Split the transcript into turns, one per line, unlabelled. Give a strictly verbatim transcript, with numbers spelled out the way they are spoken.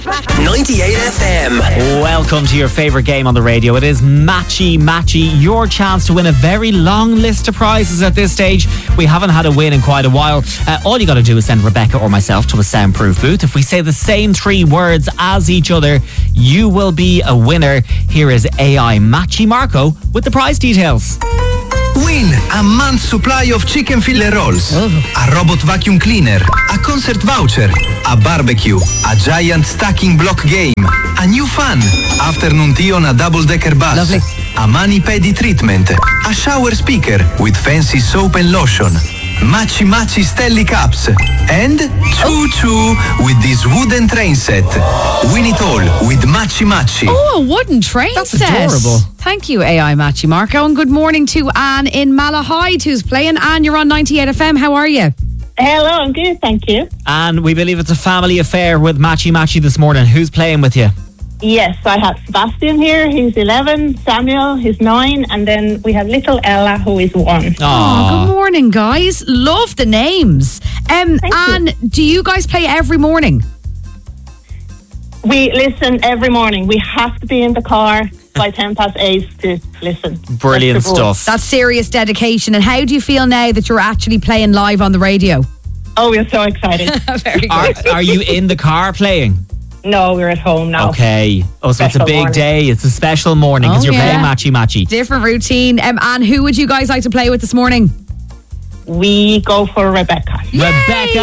ninety-eight F M.
Welcome to your favourite game on the radio. It is Matchy Matchy, your chance to win a very long list of prizes at this stage. We haven't had a win in quite a while. Uh, all you got to do is send Rebecca or myself to a soundproof booth. If we say the same three words as each other, you will be a winner. Here is A I Matchy Marco with the prize details.
Win a month's supply of chicken fillet rolls,
oh.
a robot vacuum cleaner, a concert voucher, a barbecue, a giant stacking block game, a new fan, afternoon tea on a double-decker bus,
Lovely.
a mani-pedi treatment, a shower speaker with fancy soap and lotion, Matchy Matchy Stelly cups, and Choo Choo with this wooden train set. Win it all with Matchy Matchy.
Oh, a wooden train
That's
set.
adorable.
Thank you, A I Matchy Marco. And good morning to Anne in Malahide, who's playing. Anne, you're on ninety-eight F M. How are you?
Hello, I'm good, thank you.
And we believe it's a family affair with Matchy Matchy this morning. Who's playing with you?
Yes, I have Sebastian here, he's eleven, Samuel, he's nine, and then we have little Ella, who is one.
Oh, good morning, guys. Love the names. Um,
Thank
Anne,
you.
do you guys play every morning?
We listen every morning. We have to be in the car by ten past eight to listen.
Brilliant
That's the rule.
stuff.
That's serious dedication. And how do you feel now that you're actually playing live on the radio?
Oh, we're so excited.
Very good.
Are, are you in the car playing?
No, we're at home now.
Okay. Oh, so it's a
Special
big
morning.
day. It's a special morning because
Oh,
you're
yeah.
playing Matchy Matchy.
Different routine. Um, Anne, who would you guys like to play with this morning?
We go for Rebecca.
Rebecca.